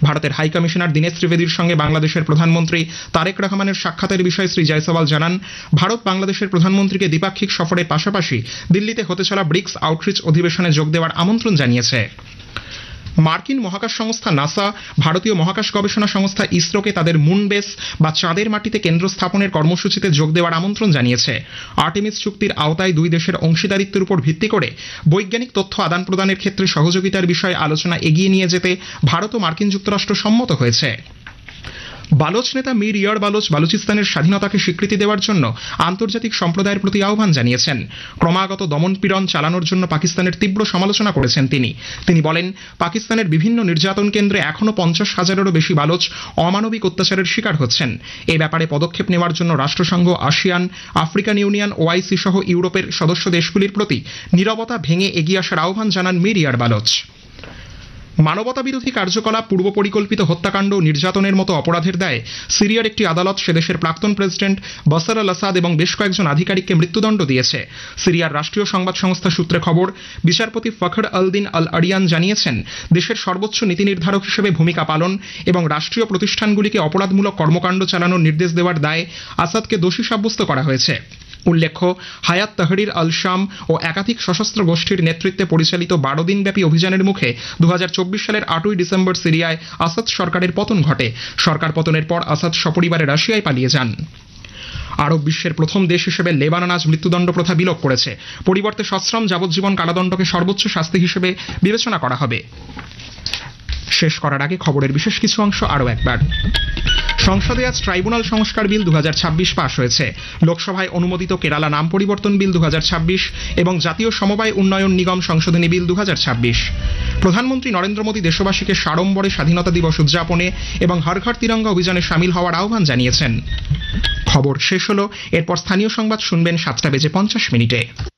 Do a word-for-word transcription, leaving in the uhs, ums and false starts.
ভারতের high commissioner Dinesh ত্রিবেদীর সঙ্গে বাংলাদেশের প্রধানমন্ত্রী তারেক রহমানের সাক্ষাতের বিষয়ে শ্রী জয়সওয়াল জানান, ভারত বাংলাদেশের প্রধানমন্ত্রীকে দ্বিপাক্ষিক সফরের পাশাপাশি দিল্লিতে হতে চলা ব্রিক্স আউটরিচ অধিবেশনে যোগ দেওয়ার আমন্ত্রণ জানিয়েছে। মার্কিন মহাকাশ সংস্থা নাসা ভারতীয় মহাকাশ গবেষণা সংস্থা ইসরোকে তাদের মুন বেস বা চাঁদের মাটিতে কেন্দ্র স্থাপনের কর্মসূচিতে যোগ দেওয়ার আমন্ত্রণ জানিয়েছে। আর্টেমিস চুক্তির আওতায় দুই দেশের অংশীদারিত্বের উপর ভিত্তি করে বৈজ্ঞানিক তথ্য আদান প্রদানের ক্ষেত্রে সহযোগিতার বিষয়ে আলোচনা এগিয়ে নিয়ে যেতে ভারত ও মার্কিন যুক্তরাষ্ট্র সম্মত হয়েছে। বালোচ নেতা মীর ইয়ার বালোচ বালুচিস্তানের স্বাধীনতাকে স্বীকৃতি দেওয়ার জন্য আন্তর্জাতিক সম্প্রদায়ের প্রতি আহ্বান জানিয়েছেন। ক্রমাগত দমনপীড়ন চালানোর জন্য পাকিস্তানের তীব্র সমালোচনা করেছেন তিনি। তিনি বলেন, পাকিস্তানের বিভিন্ন নির্যাতন কেন্দ্রে এখনও পঞ্চাশ হাজারেরও বেশি বালোচ অমানবিক অত্যাচারের শিকার হচ্ছেন। এ ব্যাপারে পদক্ষেপ নেওয়ার জন্য রাষ্ট্রসংঘ, আসিয়ান, আফ্রিকান ইউনিয়ন, ওআইসি সহ ইউরোপের সদস্য দেশগুলির প্রতি নীরবতা ভেঙে এগিয়ে আসার আহ্বান জানান মীর ইয়ার বালোচ। মানবতা বিরোধী কার্যকলাপ, পূর্ব পরিকল্পিত হত্যাকাণ্ড, নির্যাতনের মতো অপরাধের দায়ে সিরিয়ার একটি আদালত সে দেশের প্রাক্তন প্রেসিডেন্ট বাশার আল আসাদ এবং বেশ কয়েকজন আধিকারিককে মৃত্যুদণ্ড দিয়েছে। সিরিয়ার রাষ্ট্রীয় সংবাদ সংস্থা সূত্রে খবর, বিচারপতি ফখর আল দিন আল আরিয়ান জানিয়েছেন, দেশের সর্বোচ্চ নীতি নির্ধারক হিসেবে ভূমিকা পালন এবং রাষ্ট্রীয় প্রতিষ্ঠানগুলিকে অপরাধমূলক কর্মকাণ্ড চালানোর নির্দেশ দেওয়ার দায়ে আসাদকে দোষী সাব্যস্ত করা হয়েছে। উল্লেখ্য, হায়াত তাহরির আল শাম ও একাধিক সশস্ত্র গোষ্ঠীর নেতৃত্বে পরিচালিত বারো দিনব্যাপী অভিযানের মুখে দু হাজার চব্বিশ সালের আটই ডিসেম্বর সিরিয়ায় আসাদ সরকারের পতন ঘটে। সরকার পতনের পর আসাদ সপরিবারে রাশিয়ায় পালিয়ে যান। আরব বিশ্বের প্রথম দেশ হিসেবে লেবানন আজ মৃত্যুদণ্ড প্রথা বিলোপ করেছে। পরিবর্তে সশ্রম যাবজ্জীবন কারাদণ্ডকে সর্বোচ্চ শাস্তি হিসেবে বিবেচনা করা হবে। শেষ করার আগে খবরের বিশেষ কিছু অংশ আরও একবার। সংসদে আজ ট্রাইব্যুনাল সংস্কার বিল দু হাজার ছাব্বিশ পাশ হয়েছে। লোকসভায় অনুমোদিত কেরালা নাম পরিবর্তন বিল দু হাজার ছাব্বিশ এবং জাতীয় সমবায় উন্নয়ন নিগম সংশোধনী বিল দু হাজার ছাব্বিশ। প্রধানমন্ত্রী নরেন্দ্র মোদী দেশবাসীকে সাড়ম্বরে স্বাধীনতা দিবস উদযাপনে এবং হর ঘর তিরঙ্গা অভিযানে সামিল হওয়ার আহ্বান জানিয়েছেন। খবর শেষ হলো। এরপর স্থানীয় সংবাদ শুনবেন সাতটা বেজে পঞ্চাশ মিনিটে।